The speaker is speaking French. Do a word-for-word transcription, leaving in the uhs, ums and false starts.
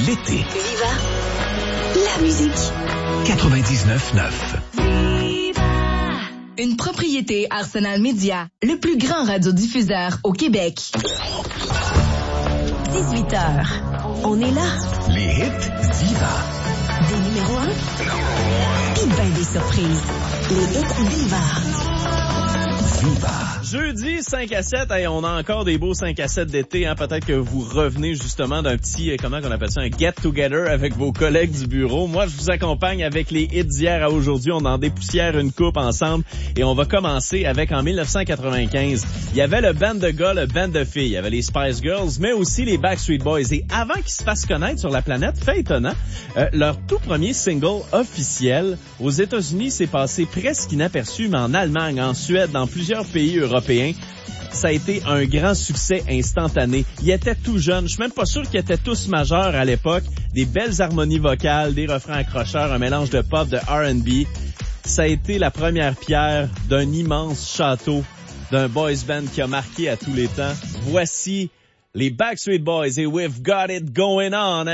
l'été. Viva la musique. quatre-vingt-dix-neuf neuf. Une propriété Arsenal Média, le plus grand radiodiffuseur au Québec. dix-huit heures. On est là. Les hits Viva. Des numéros un. Puis ben des surprises. Les hits Viva. Viva. Jeudi cinq à sept, hey, on a encore des beaux cinq à sept d'été, hein. Peut-être que vous revenez justement d'un petit, comment on appelle ça, un get-together avec vos collègues du bureau. Moi, je vous accompagne avec les hits d'hier à aujourd'hui. On en dépoussière une coupe ensemble et on va commencer avec en dix-neuf cent quatre-vingt-quinze. Il y avait le band de gars, le band de filles. Il y avait les Spice Girls, mais aussi les Backstreet Boys. Et avant qu'ils se fassent connaître sur la planète, fait étonnant, euh, leur tout premier single officiel aux États-Unis s'est passé presque inaperçu, mais en Allemagne, en Suède, dans plusieurs pays européens, ça a été un grand succès instantané. Ils étaient tout jeunes. Je suis même pas sûr qu'ils étaient tous majeurs à l'époque. Des belles harmonies vocales, des refrains accrocheurs, un mélange de pop, de R and B. Ça a été la première pierre d'un immense château, d'un boys band qui a marqué à tous les temps. Voici les Backstreet Boys et We've Got It Going On.